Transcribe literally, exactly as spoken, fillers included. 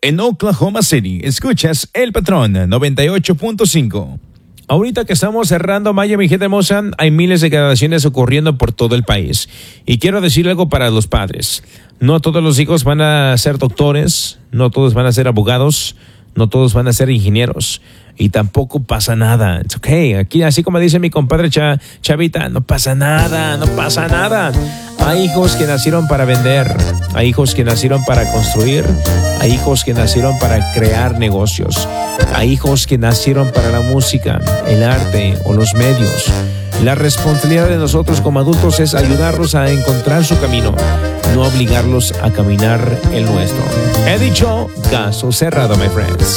en Oklahoma City. Escuchas El Patrón noventa y ocho punto cinco. Ahorita que estamos cerrando mayo, mi gente hermosa, hay miles de graduaciones ocurriendo por todo el país. Y quiero decir algo para los padres. No todos los hijos van a ser doctores, no todos van a ser abogados, no todos van a ser ingenieros. Y tampoco pasa nada. It's okay. Aquí, así como dice mi compadre Cha, Chavita, no pasa nada, no pasa nada. Hay hijos que nacieron para vender, hay hijos que nacieron para construir, hay hijos que nacieron para crear negocios, hay hijos que nacieron para la música, el arte o los medios. La responsabilidad de nosotros como adultos es ayudarlos a encontrar su camino, no obligarlos a caminar el nuestro. He dicho, caso cerrado, my friends.